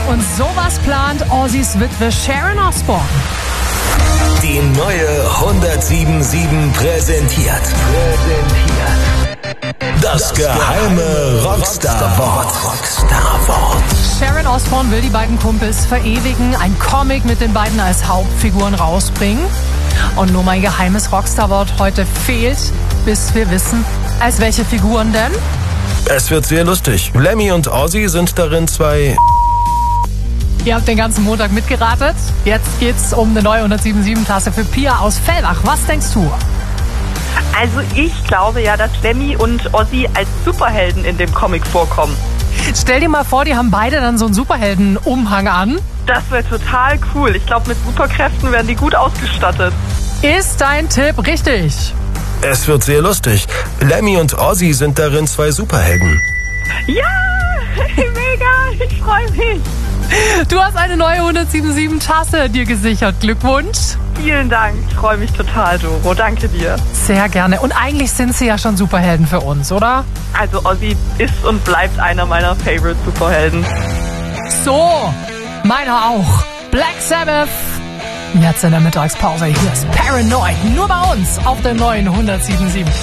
Und sowas plant Ozzys Witwe Sharon Osbourne. Die neue 107.7 präsentiert. Das geheime Rockstar-Wort. Sharon Osbourne will die beiden Kumpels verewigen, ein Comic mit den beiden als Hauptfiguren rausbringen. Und nur mein geheimes Rockstar-Wort heute fehlt, bis wir wissen, als welche Figuren denn? Es wird sehr lustig. Lemmy und Ozzy sind darin zwei... Ihr habt den ganzen Montag mitgeratet. Jetzt geht's um eine neue 107.7-Tasse für Pia aus Fellbach. Was denkst du? Also ich glaube ja, dass Lemmy und Ozzy als Superhelden in dem Comic vorkommen. Stell dir mal vor, die haben beide dann so einen Superhelden-Umhang an. Das wäre total cool. Ich glaube, mit Superkräften werden die gut ausgestattet. Ist dein Tipp richtig? Es wird sehr lustig. Lemmy und Ozzy sind darin zwei Superhelden. Ja, mega, ich freue mich. Du hast eine neue 107.7-Tasse dir gesichert. Glückwunsch. Vielen Dank, ich freue mich total, Doro. Danke dir. Sehr gerne. Und eigentlich sind sie ja schon Superhelden für uns, oder? Also Ozzy ist und bleibt einer meiner Favorite-Superhelden. So, meiner auch. Black Sabbath. Jetzt in der Mittagspause. Hier ist Paranoid. Nur bei uns auf der neuen 107.7.